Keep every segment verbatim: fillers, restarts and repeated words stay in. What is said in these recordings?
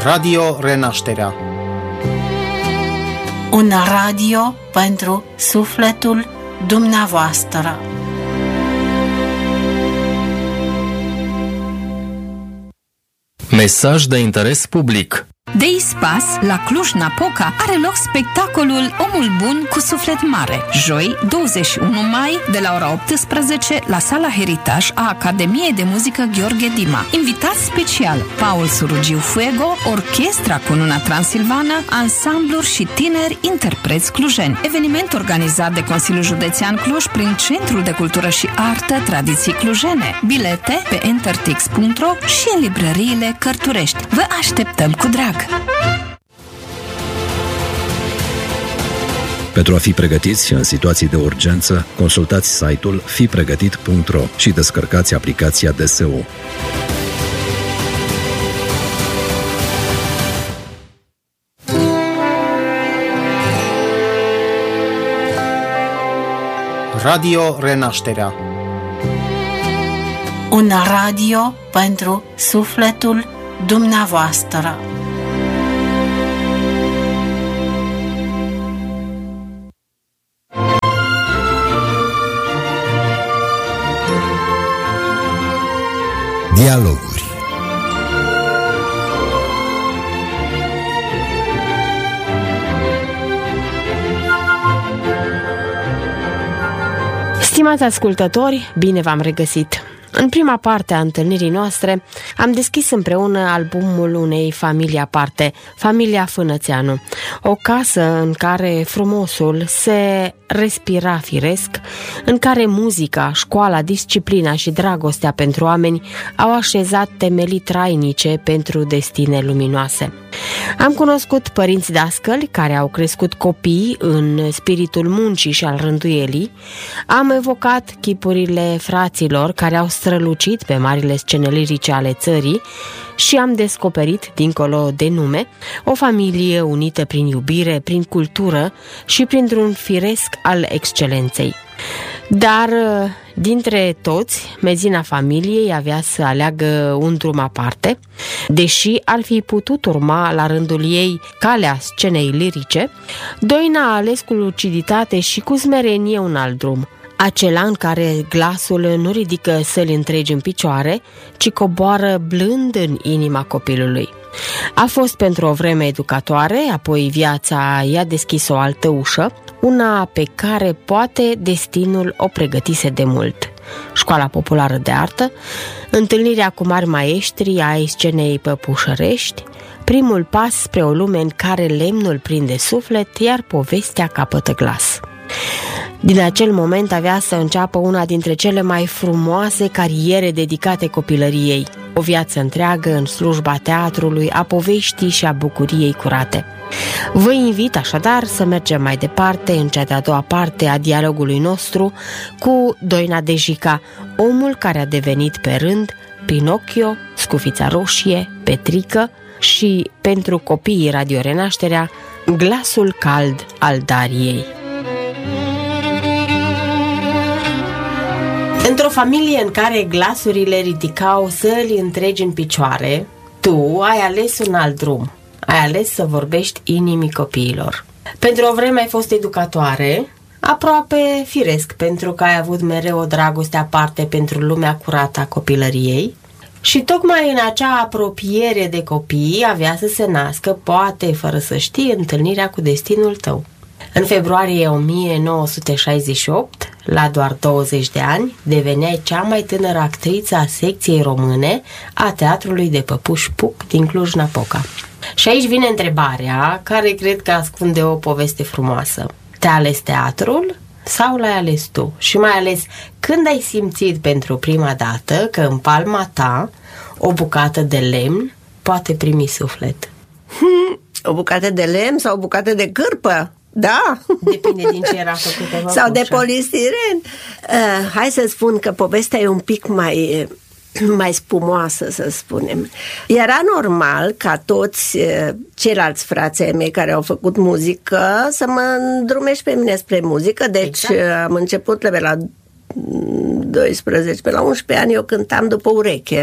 Radio Renașterea. Un radio pentru sufletul dumneavoastră. Mesaj de interes public. De Ispas, la Cluj-Napoca, are loc spectacolul Omul Bun cu Suflet Mare. Joi, douăzeci și unu mai, de la ora optsprezece, la Sala Heritaj a Academiei de Muzică Gheorghe Dima. Invitați special: Paul Surugiu Fuego, Orchestra Cununa Transilvană, ansambluri și tineri interpreți clujeni. Eveniment organizat de Consiliul Județean Cluj prin Centrul de Cultură și Artă Tradiții Clujene. Bilete pe entertix punct ro și în librăriile Cărturești. Vă așteptăm cu drag! Pentru a fi pregătiți în situații de urgență, consultați site-ul fi pregătit punct ro și descărcați aplicația D S U. Radio Renașterea. Un radio pentru sufletul dumneavoastră. Dialoguri. Stimați ascultători, bine v-am regăsit! În prima parte a întâlnirii noastre am deschis împreună albumul unei familii aparte, familia Fânățeanu, o casă în care frumosul se respira firesc, în care muzica, școala, disciplina și dragostea pentru oameni au așezat temelii trainice pentru destine luminoase. Am cunoscut părinți dascăli care au crescut copii în spiritul muncii și al rânduielii, am evocat chipurile fraților care au strălucit pe marile scene lirice ale țării și am descoperit, dincolo de nume, o familie unită prin iubire, prin cultură și printr-un firesc al excelenței. Dar dintre toți, mezina familiei avea să aleagă un drum aparte, deși ar fi putut urma la rândul ei calea scenei lirice, Doina a ales cu luciditate și cu smerenie un alt drum, acela în care glasul nu ridică săli întregi în picioare, ci coboară blând în inima copilului. A fost pentru o vreme educatoare, apoi viața i-a deschis o altă ușă, una pe care poate destinul o pregătise de mult. Școala Populară de Artă, întâlnirea cu mari maestri ai scenei păpușărești, primul pas spre o lume în care lemnul prinde suflet, iar povestea capătă glas. Din acel moment avea să înceapă una dintre cele mai frumoase cariere dedicate copilăriei, o viață întreagă în slujba teatrului, a poveștii și a bucuriei curate. Vă invit așadar să mergem mai departe în cea de-a doua parte a dialogului nostru cu Doina Dejica, omul care a devenit pe rând Pinocchio, Scufița Roșie, Petrică și, pentru copiii Radio Renașterea, glasul cald al Dariei. Într-o familie în care glasurile ridicau săli întregi în picioare, tu ai ales un alt drum. Ai ales să vorbești inimii copiilor. Pentru o vreme ai fost educatoare, aproape firesc, pentru că ai avut mereu o dragoste aparte pentru lumea curată a copilăriei. Și tocmai în acea apropiere de copii avea să se nască, poate fără să știi, întâlnirea cu destinul tău. În februarie o mie nouă sute șaizeci și opt, la doar douăzeci de ani, deveneai cea mai tânără actriță a secției române a Teatrului de Păpuși Puc din Cluj-Napoca. Și aici vine întrebarea, care cred că ascunde o poveste frumoasă. Te-a ales teatrul sau l-ai ales tu? Și mai ales, când ai simțit pentru prima dată că în palma ta o bucată de lemn poate primi suflet? Hmm, o bucată de lemn sau o bucată de cârpă? Da. Depinde din ce era făcută. Sau de polistiren. Uh, hai să spun că povestea e un pic mai, mai spumoasă, să spunem. Era normal ca toți uh, ceilalți frații mei care au făcut muzică să mă îndrumești pe mine spre muzică. Deci exact. uh, am început pe la doisprezece, pe la unsprezece ani eu cântam după ureche la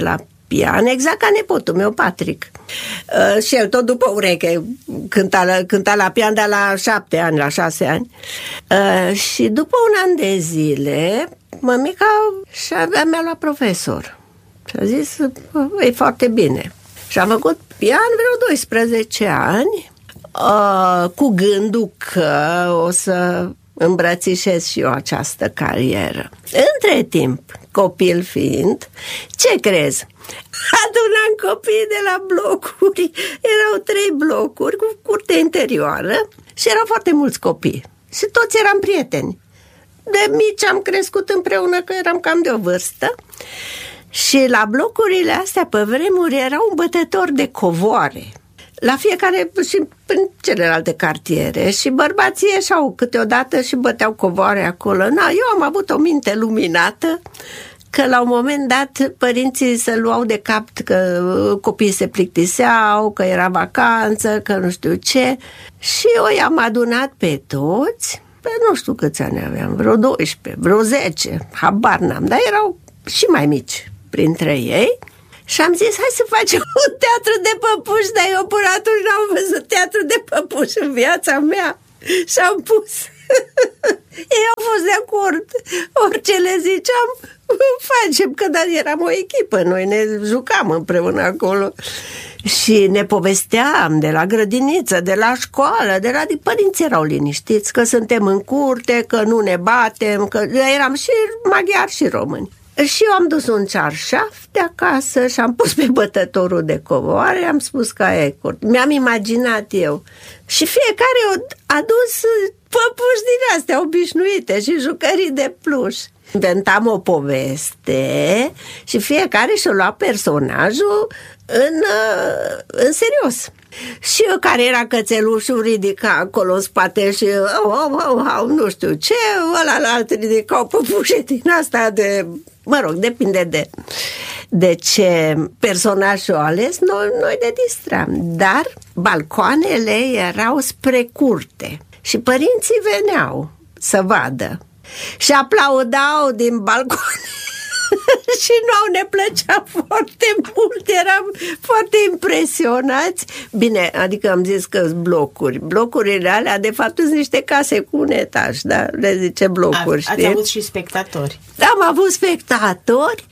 pian, exact ca nepotul meu, Patrick. Uh, și el tot după ureche cânta la, cânta la pian de la șapte ani, la șase ani. Uh, și după un an de zile, mămica și-a, mi-a luat profesor. Și a zis, e foarte bine. Și am făcut pian vreo doisprezece ani, uh, cu gândul că o să îmbrățișez și eu această carieră. Între timp, copil fiind, ce crezi? Adunam copiii de la blocuri. Erau trei blocuri cu curte interioară și erau foarte mulți copii. Și toți eram prieteni. De mici am crescut împreună, că eram cam de o vârstă. Și la blocurile astea, pe vremuri, era un bătător de covoare. La fiecare și în celelalte cartiere. Și bărbații ieșau câteodată și băteau covoare acolo. Na, eu am avut o minte luminată că la un moment dat părinții se luau de cap că copiii se plictiseau, că era vacanță, că nu știu ce. Și eu i-am adunat pe toți, pe nu știu câți ani aveam, vreo doisprezece, vreo zece, habar n-am, dar erau și mai mici printre ei. Și am zis, hai să facem un teatru de păpuși, dar eu până atunci n-am văzut teatru de păpuși în viața mea. Și am pus. Ei au fost de acord. Orice le ziceam, facem, că dar eram o echipă, noi ne jucam împreună acolo. Și ne povesteam de la grădiniță, de la școală, de la... Părinții erau liniștiți că suntem în curte, că nu ne batem, că eram și maghiari și români. Și eu am dus un cearșaf de acasă și am pus pe bătătorul de covoare, am spus că e curt. Mi-am imaginat eu. Și fiecare a dus păpuși din astea obișnuite și jucării de pluș. Inventam o poveste și fiecare și-o lua personajul în, în serios. Și eu, care era cățelușul, ridica acolo în spate și oh, oh, oh, oh, nu știu ce, ălalt ridica o păpușe din asta de, mă rog, depinde de, de ce personaj o ales, noi, noi ne distram. Dar balcoanele erau spre curte și părinții veneau să vadă și aplaudau din balcoane. Și nouă ne plăcea foarte mult, eram foarte impresionați. Bine, adică am zis că sunt blocuri. Blocurile alea, de fapt, sunt niște case cu un etaj, da? Le zice blocuri, A, știi? Ați avut și spectatori. Am avut spectatori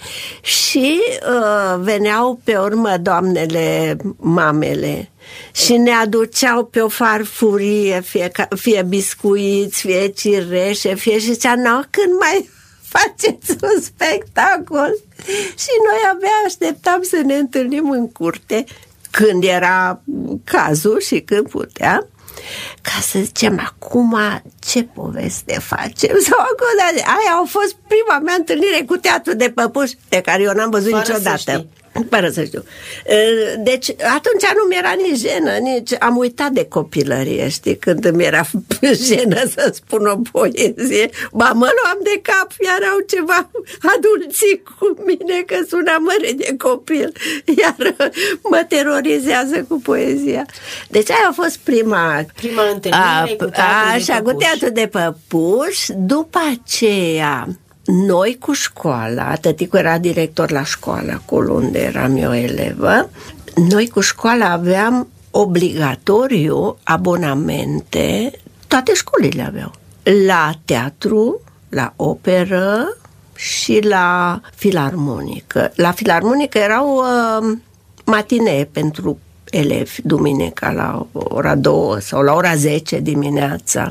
și uh, veneau pe urmă doamnele, mamele, și ne aduceau pe o farfurie, fie, fie biscuiți, fie cireșe, fie și zicea, no, când mai faceți un spectacol. Și noi abia așteptam să ne întâlnim în curte, când era cazul și când puteam, ca să zicem, acum ce poveste facem? Sau acum, aia a fost prima mea întâlnire cu teatru de păpuși, pe care eu n-am văzut Fără niciodată. Fără să știu. Deci atunci nu mi-era nici jenă, nici... Am uitat de copilărie, știi, când îmi era jenă să spun o poezie. Ba, mă luam de cap, iar au ceva adulții cu mine, că sună mare de copil, iar mă terorizează cu poezia. Deci aia a fost prima... Prima întâlnire a, cu teatru așa, de păpuși. Cu teatru de păpuși. După aceea... Noi cu școala, tăticul era director la școală, acolo unde eram eu elevă, noi cu școala aveam obligatoriu abonamente, toate școlile aveau, la teatru, la operă și la filarmonică. La filarmonică erau uh, matinee pentru elevi, duminica la ora două sau la ora zece dimineața.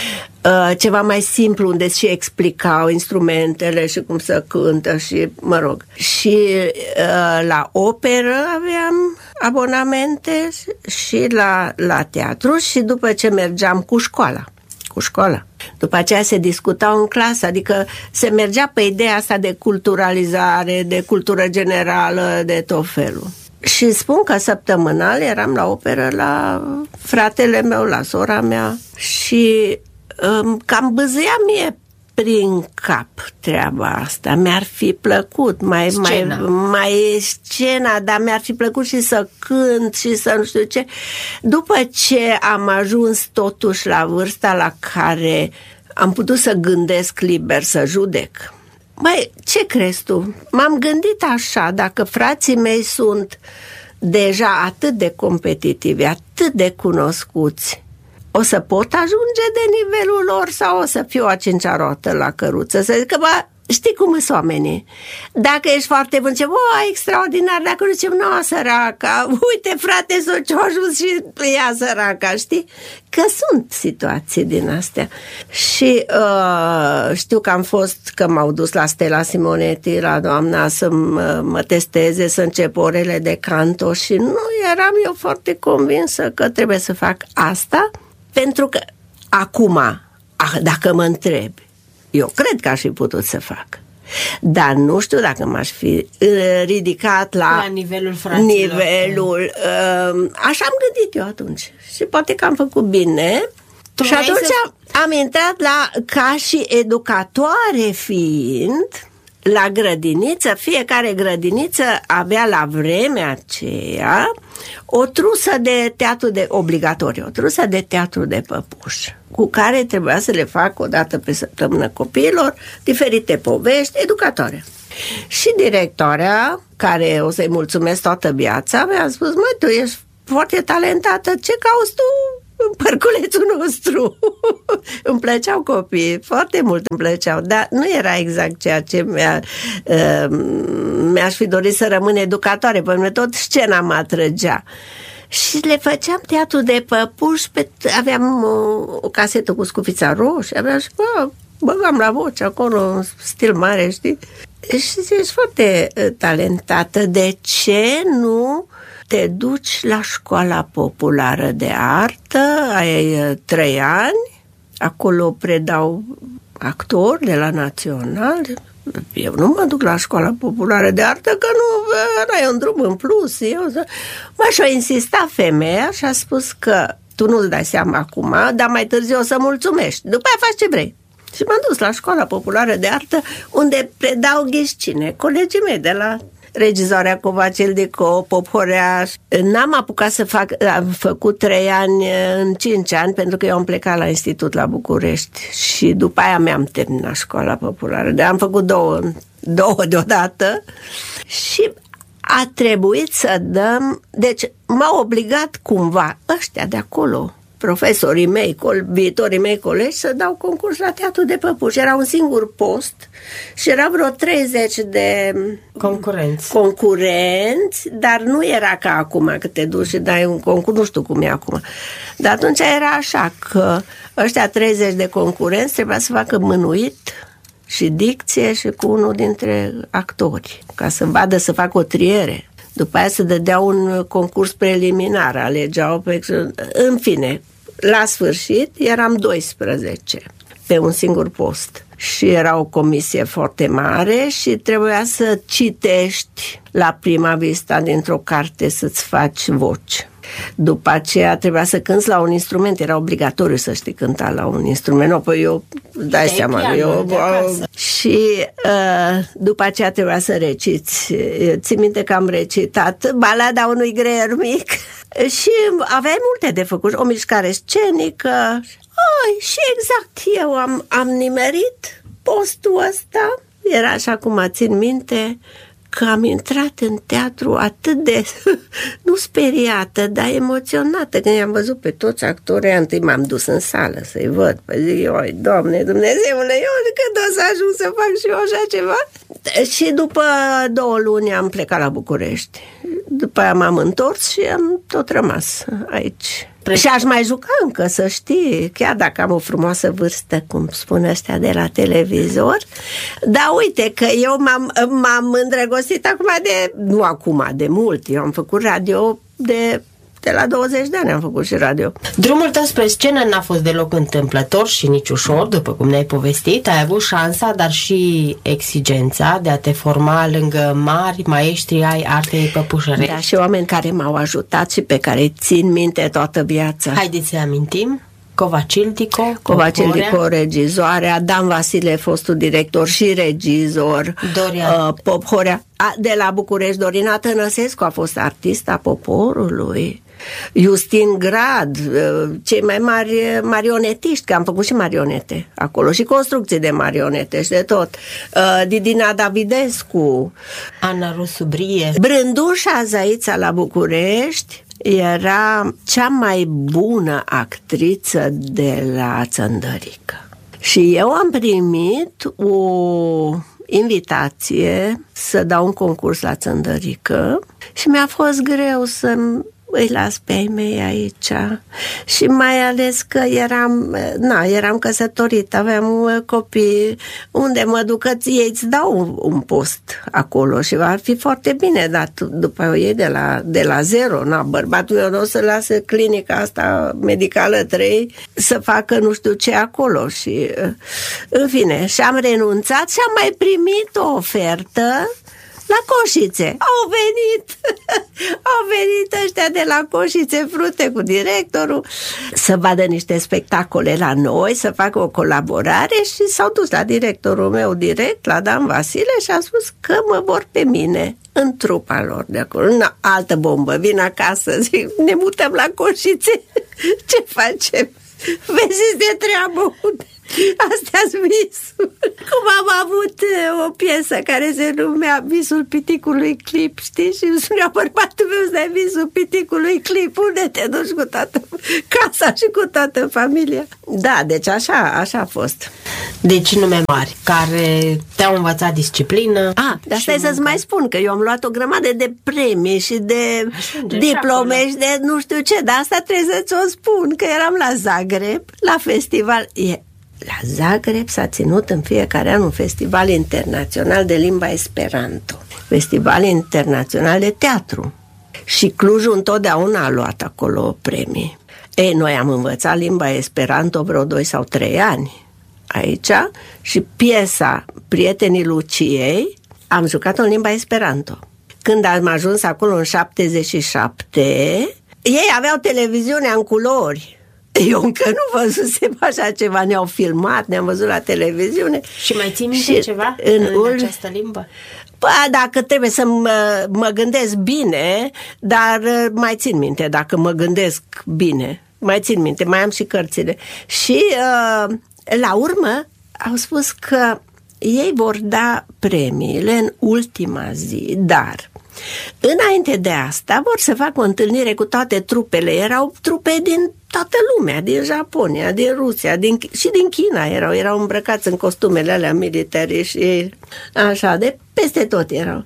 Uh, ceva mai simplu, unde și explicau instrumentele și cum să cântă și, mă rog. Și uh, la operă aveam abonamente și la, la teatru și după ce mergeam cu școala. Cu școala. După aceea se discutau în clasă, adică se mergea pe ideea asta de culturalizare, de cultură generală, de tot felul. Și spun că săptămânal eram la operă la fratele meu, la sora mea și um, cam bâzâia mie prin cap treaba asta. Mi-ar fi plăcut mai scena. mai mai scena, dar mi-ar fi plăcut și să cânt și să nu știu ce. După ce am ajuns totuși la vârsta la care am putut să gândesc liber, să judec, Băi, ce crezi tu? M-am gândit așa, dacă frații mei sunt deja atât de competitivi, atât de cunoscuți, o să pot ajunge de nivelul lor sau o să fiu a cincea roată la căruță? Să zic că, bă, știi cum sunt oamenii. Dacă ești foarte bun, ce, bă, extraordinar, dacă nu zicem, nu, săraca, uite, frate, s-o ce-a ajuns și ea săraca, știi? Că sunt situații din astea. Și uh, știu că am fost, că m-au dus la Stella Simonetti, la doamna, să mă, mă testeze, să încep orele de canto și nu eram eu foarte convinsă că trebuie să fac asta, pentru că acum, ah, dacă mă întrebi, eu cred că aș fi putut să fac. Dar nu știu dacă m-aș fi ridicat la, la nivelul fraților. Nivelul, uh, așa am gândit eu atunci. Și poate că am făcut bine. Tu și atunci să... am intrat la, ca și educatoare fiind, la grădiniță. Fiecare grădiniță avea la vremea aceea o trusă de teatru de obligatoriu, o trusă de teatru de păpuși, cu care trebuia să le fac o dată pe săptămână copiilor diferite povești educatoare. Și directoarea, care o să-i mulțumesc toată viața, mi-a spus, măi, tu ești foarte talentată, ce cauți tu în parculețul nostru? Îmi plăceau copiii, foarte mult îmi plăceau, dar nu era exact ceea ce mi-a, uh, mi-aș fi dorit să rămân educatoare, pentru că tot scena mă atrăgea. Și le făceam teatru de păpuși, pe, aveam o, o casetă cu scufița roșie, aveam și bă, băgam la voce acolo, stil mare, știi? Și ești foarte talentată, de ce nu te duci la școala populară de artă, ai trei ani, acolo predau actori de la Național. Eu nu mă duc la școala populară de artă, că nu, era un drum în plus. Eu, mă, și-a insistat femeia și a spus că tu nu-ți dai seama acum, dar mai târziu o să mulțumești. După aia faci ce vrei. Și m-am dus la școala populară de artă, unde predau ghiscine, colegii mei de la Regizoarea Covacildico, Pophorea. N-am apucat să fac, am făcut trei ani în cinci ani, pentru că eu am plecat la institut la București și după aia mi-am terminat școala populară. De am făcut două, două deodată și a trebuit să dăm, deci m-au obligat cumva ăștia de acolo, profesorii mei, viitorii mei colegi, să dau concurs la teatru de păpuși. Era un singur post și era vreo treizeci de concurenți. concurenți, dar nu era ca acum, că te duci și dai un concurs, nu știu cum e acum. Dar atunci era așa, că ăștia treizeci de concurenți trebuia să facă mânuit și dicție și cu unul dintre actori, ca să vadă să facă o triere. După aia se dădea un concurs preliminar, alegeau pe... În fine, la sfârșit eram doisprezece pe un singur post și era o comisie foarte mare și trebuia să citești la prima vista dintr-o carte, să-ți faci voci. După aceea trebuia să cânți la un instrument, era obligatoriu să știi cânta la un instrument. No, păi eu, dai de seama, piano, eu... Și uh, după aceea trebuia să reciți. Țin minte că am recitat Balada unui greier mic și aveai multe de făcut, o mișcare scenică. Ai, și exact eu am, am nimerit postul ăsta. Era așa cum țin minte, că am intrat în teatru atât de, nu speriată, dar emoționată. Când i-am văzut pe toți actorii, întâi m-am dus în sală să-i văd. Păi zic, oi, Doamne, Dumnezeule, eu când o să ajung să fac și eu așa ceva? Și după două luni am plecat la București. După aia m-am întors și am tot rămas aici. Pre- și aș mai juca încă, să știi, chiar dacă am o frumoasă vârstă, cum spun ăștia de la televizor. Dar uite că eu m-am, m-am îndrăgostit acum de, nu acum, de mult. Eu am făcut radio de... De la douăzeci de ani am făcut și radio. Drumul tău spre scenă n-a fost deloc întâmplător și nici ușor, după cum ne-ai povestit. Ai avut șansa, dar și exigența de a te forma lângă mari maestri ai artei păpușărești. Da, și oameni care m-au ajutat și pe care îi țin minte toată viața. Haideți să amintim. Covacildico, Covacildico, regizoarea, Dan Vasile, fostul director și regizor, Doria. uh, Pophorea. De la București, Dorina Tănăsescu a fost artista poporului. Justin Grad, cei mai mari marionetiști, că am făcut și marionete acolo și construcții de marionete și de tot. Didina Davidescu, Ana Rusubrie, Brândușa Zaița la București era cea mai bună actriță de la Țăndărică. Și eu am primit o invitație să dau un concurs la Țăndărică și mi-a fost greu să îi las pe ai mei aici și mai ales că eram, na, eram căsătorită, aveam copii, unde mă duc, că ei îți dau un, un post acolo și va fi foarte bine, dar după ei de la, de la zero, na, bărbatul meu nu o să lasă clinica asta medicală trei să facă nu știu ce acolo și în fine, și-am renunțat și am mai primit o ofertă la Coșițe. Au venit au venit ăștia de la Coșițe Frunte cu directorul să vadă niște spectacole la noi, să facă o colaborare și s-au dus la directorul meu direct, la Dan Vasile, și a spus că mă vor pe mine în trupa lor de acolo. Na, altă bombă, vin acasă, zic, ne mutăm la Coșițe. Ce facem? Vezi de treabă. Astea-s visul. Cum am avut o piesă care se numea Visul piticului Clip, știi? Și îmi spunea bărbatul meu, ăsta e visul piticului Clip, unde te duci cu toată casa și cu toată familia? Da, deci așa, așa a fost. Deci nume mari care te-au învățat disciplină. Ah, dar stai să-ți mai spun că eu am luat o grămadă de premii și de Ajunge, diplome și, și de nu știu ce, dar asta trebuie să ți-o spun, că eram la Zagreb, la festival. E La Zagreb s-a ținut în fiecare an un festival internațional de limba Esperanto, festival internațional de teatru. Și Clujul întotdeauna a luat acolo premii. Ei, noi am învățat limba Esperanto vreo doi sau trei ani aici și piesa Prietenii Luciei am jucat-o în limba Esperanto. Când am ajuns acolo în șaptezeci și șapte, ei aveau televiziunea în culori. Eu încă nu văzusem așa ceva, ne-au filmat, ne-am văzut la televiziune. Și mai ții minte ceva în, în ul... această limbă? Păi, dacă trebuie să mă, mă gândesc bine, dar mai țin minte, dacă mă gândesc bine, mai țin minte, mai am și cărțile. Și uh, la urmă au spus că ei vor da premiile în ultima zi, dar înainte de asta vor să facă o întâlnire cu toate trupele. Erau trupe din toată lumea, din Japonia, din Rusia, din, și din China erau, erau îmbrăcați în costumele alea militare și așa, de peste tot erau.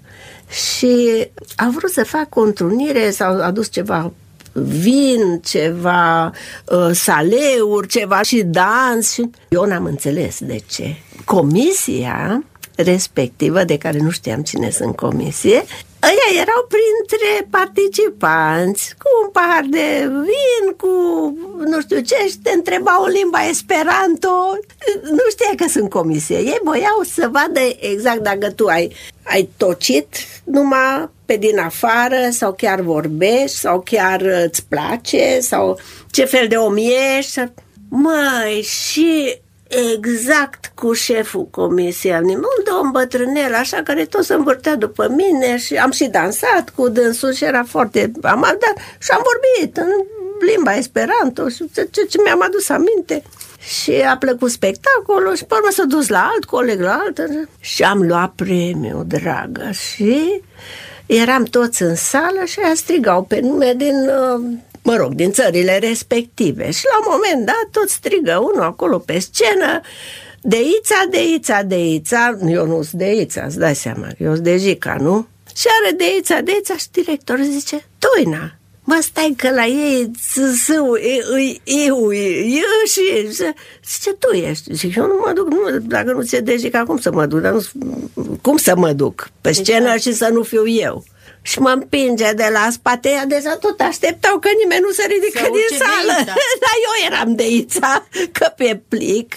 Și au vrut să facă o întrunire, s-au adus ceva vin, ceva uh, saleuri, ceva și dans. Și... Eu n-am înțeles de ce. Comisia respectivă, de care nu știam cine sunt comisie, ăia erau printre participanți cu un pahar de vin, cu nu știu ce, și te întrebau în limba Esperanto. Nu știai că sunt comisie. Ei voiau să vadă exact dacă tu ai, ai tocit numai pe din afară sau chiar vorbești sau chiar îți place sau ce fel de om ești. Măi, și exact cu șeful comisiei, un domn bătrânel, așa, care tot se învârtea după mine și am și dansat cu dânsul și era foarte amabil, dar și am vorbit în limba Esperanto și ce, ce mi-am adus aminte. Și a plăcut spectacolul și pe urmă s-a dus la alt coleg, la altă și am luat premiul, dragă, și eram toți în sală și aia strigau pe nume din... mă rog, din țările respective. Și la un moment dat tot strigă unul acolo pe scenă, Deița, Deița, Deița. Eu nu sunt Deița, îți dai seama, eu sunt de Jica, nu? Și are Deița, Deița și directorul zice, Toina, mă, stai că la ei zău, eu, eu și zice, tu ești. Zic, eu nu mă duc, nu, dacă nu ți-e de Jica, cum să mă duc? Dar nu, cum să mă duc pe scenă și să nu fiu eu? Și mă împinge de la spate, ea deja tot așteptau că nimeni nu se ridică Sau din sală. Dar eu eram Deița, că pe plic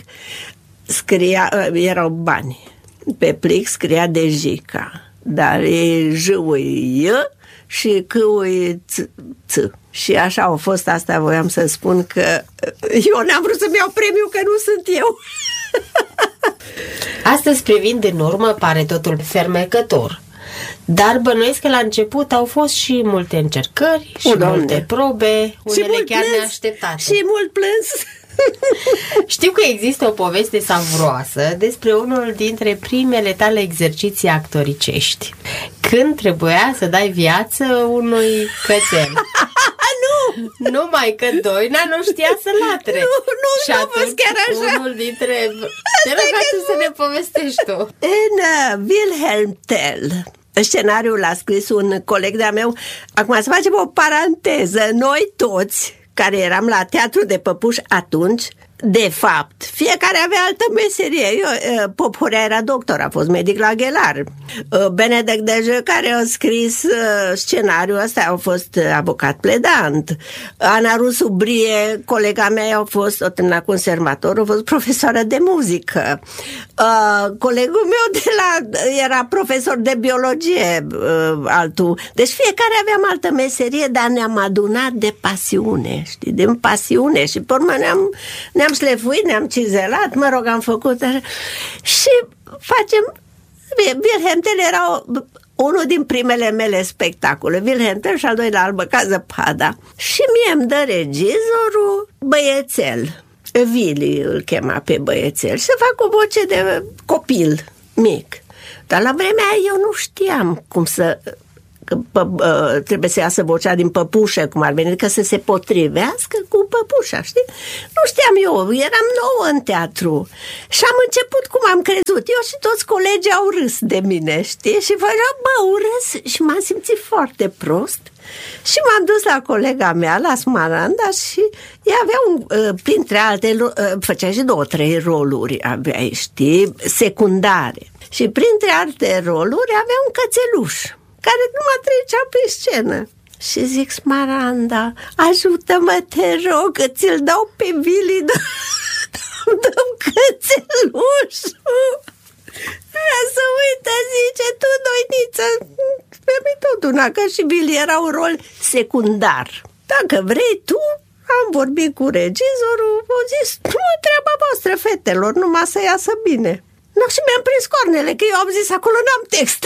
scria, erau bani. Pe plic scria de Jica, dar e J-ui și C-ui ț. Și așa a fost, asta voiam să spun, că eu n-am vrut să-mi iau premiu, că nu sunt eu. Astăzi, privind în urmă, pare totul fermecător. Dar bănuiesc că la început au fost și multe încercări și o, multe probe, unele mult chiar plâns, neașteptate. Și mult plâns. Știu că există o poveste savuroasă despre unul dintre primele tale exerciții actoricești, când trebuia să dai viață unui cățel. Nu! Numai că Doina nu știa să latre. Nu, nu, și nu a atunci fost chiar așa. unul dintre... Te rog să ne povestești tu. În uh, Wilhelm Tell, scenariul l-a scris un coleg de-a meu. Acum să facem o paranteză. Noi toți care eram la Teatru de Păpuși atunci, de fapt, fiecare avea altă meserie. Eu, Pophorea era doctor, a fost medic la Ghelar. Benedek Dejeu, care a scris scenariul ăsta, a fost avocat pledant. Ana Rusu Brie, colega mea, a fost o tână conservator, a fost profesoară de muzică. Colegul meu de la, era profesor de biologie, altul. Deci fiecare aveam altă meserie, dar ne-am adunat de pasiune, știi, de pasiune și pe urmă ne-am, ne-am șlefuit, ne-am cizelat, mă rog, am făcut și facem. Wilhelm Tell era o, unul din primele mele spectacole, Wilhelm Tell și al doilea Albă ca zăpada. Și mie îmi dă regizorul băiețel, Vili îl chema pe băiețel, și să fac o voce de copil mic. Dar la vremea aia eu nu știam cum să... Că, uh, trebuie să iasă vocea din păpușă, cum ar veni, că să se potrivească cu păpușa, știi? Nu știam eu, eram nouă în teatru și am început cum am crezut eu și toți colegii au râs de mine, știi? Și făceam, bă, urâs și m-am simțit foarte prost și m-am dus la colega mea, la Smaranda, și ea avea un, uh, printre alte, uh, făcea și două, trei roluri, avea, știi, secundare. Și printre alte roluri avea un cățeluș care nu mă trecea pe scenă. Și zic, Smaranda, ajută-mă, te rog, că ți-l dau pe Vili, dăm cățelușul. Aia să uită, zice, tu, Doiniță, mi tot una, că și Vili era un rol secundar. Dacă vrei tu, am vorbit cu regizorul, au zis, nu, treaba voastră, fetelor, numai să iasă bine. No, și mi-am prins cornele, că eu am zis, acolo n-am text.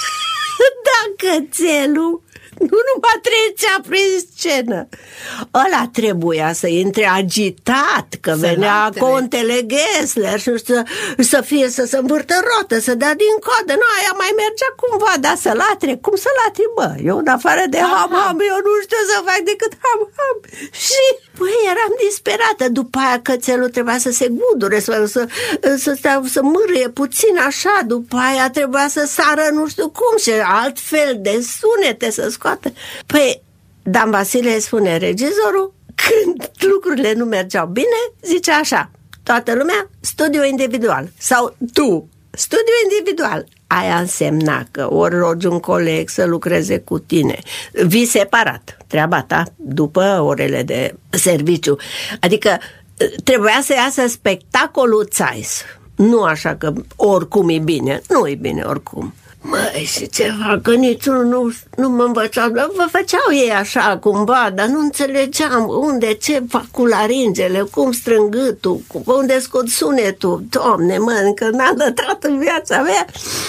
Da, cățelul nu numai trecea prin scenă. Ăla trebuia să intre agitat, că să venea latre. Contele Gessler și să, să fie, să se învârtă rotă, să dea din coadă. Nu, aia mai mergea cumva, dar să latre. Cum să latre, bă? Eu, în afară de ham-ham, eu nu știu să fac decât ham-ham. Și, băi, eram disperată. După aia cățelul trebuia să se gudure, să, să, să, să, să mârâie puțin așa. După aia trebuia să sară nu știu cum și altfel de sunete să scoată. Păi, Dan Vasile spune, regizorul, când lucrurile nu mergeau bine, zice așa, toată lumea, studiu individual. Sau tu, studiu individual. Aia însemna că ori rogi un coleg să lucreze cu tine. Vii separat, treaba ta, după orele de serviciu. Adică trebuia să iasă spectacolul țais. Nu așa că oricum e bine. Nu e bine oricum. Măi, și ceva, că niciunul nu, nu mă învățau, vă făceau ei așa cumva, dar nu înțelegeam unde, ce fac cu laringele, cum strâng gâtul, unde scot sunetul. Doamne, mă, încă n-am lătrat în viața mea.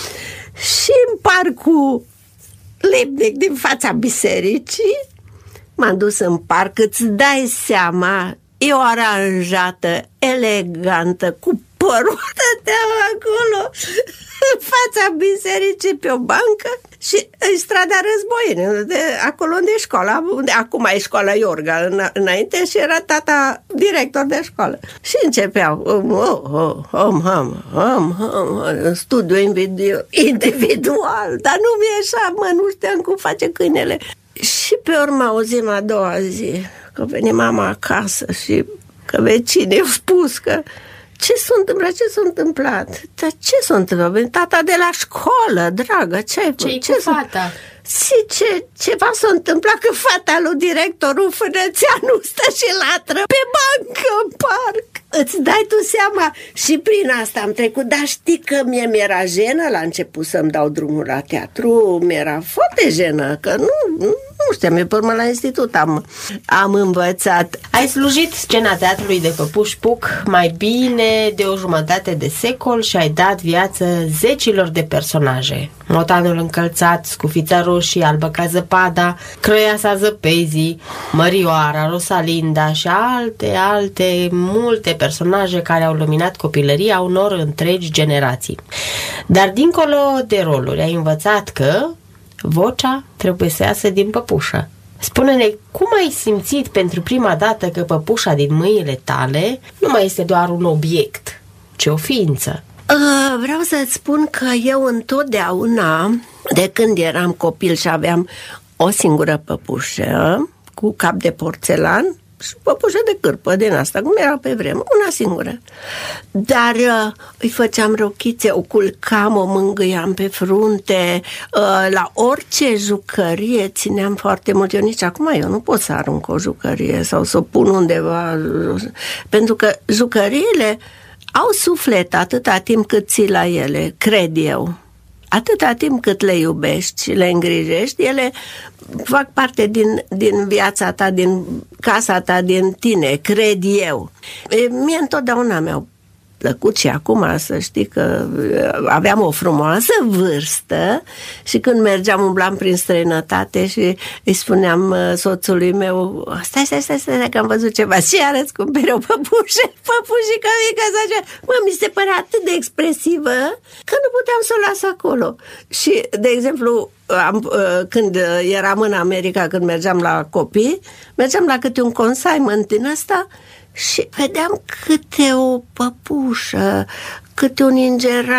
Și în parcul Lipnic din fața bisericii m-am dus în parc, îți dai seama, e o aranjată, elegantă, cu părul stăteam acolo în fața bisericii pe o bancă și în strada Războieni, de, acolo unde e școala, unde acum e școala Iorga înainte și era tata director de școală. Și începeau oh, oh, om, om, om, om, studiu individual, dar nu mi-e așa, mă, nu știam cum face câinele. Și pe urmă auzim a doua zi că veni mama acasă și că vecinii au spus că ce s-a întâmplat? Ce s-a întâmplat? Dar ce s-a întâmplat? Tata de la școală, dragă, ce-ai Ce-i ce cu fata? Ce, ceva s-a întâmplat că fata lui directorul Fânățeanu stă și latră pe bancă în parc. îți dai tu seama, și prin asta am trecut, dar știi că mie mi-era jenă la început să-mi dau drumul la teatru, mi-era foarte jenă, că nu, nu, nu știam, eu pe urmă la institut am, am învățat. Ai slujit scena teatrului de Păpuș Puc mai bine de o jumătate de secol și ai dat viață zecilor de personaje. Motanul încălțat, Scufița Roșie, Albă ca zăpada, Crăiasa Zăpezii, Mărioara, Rosalinda și alte, alte, multe personaje care au luminat copilăria unor întregi generații. Dar dincolo de roluri, ai învățat că vocea trebuie să iasă din păpușă. Spune-ne, cum ai simțit pentru prima dată că păpușa din mâinile tale nu mai este doar un obiect, ci o ființă? Uh, vreau să-ți spun că eu întotdeauna, de când eram copil și aveam o singură păpușă cu cap de porțelan și păpușă de cârpă din asta, cum era pe vreme, una singură. Dar uh, îi făceam rochițe, o culcam, o mângâiam pe frunte, uh, la orice jucărie țineam foarte mult. Eu nici acum eu nu pot să arunc o jucărie sau să o pun undeva, pentru că jucăriile au suflet atâta timp cât ții la ele, cred eu. Atâta timp cât le iubești și le îngrijești, ele fac parte din, din viața ta, din casa ta, din tine, cred eu. E, mie întotdeauna mi-au plăcut și acum să știi că aveam o frumoasă vârstă și când mergeam, umblam prin străinătate și îi spuneam soțului meu, stai, stai, stai, stai, că am văzut ceva și arăți cumpere o păpușă, păpușică mică, așa. Mă, mi se părea atât de expresivă că nu puteam să o las acolo. Și, de exemplu, am, când eram în America, când mergeam la copii, mergeam la câte un consignment din ăsta și vedeam câte o păpușă, câte un ingerat,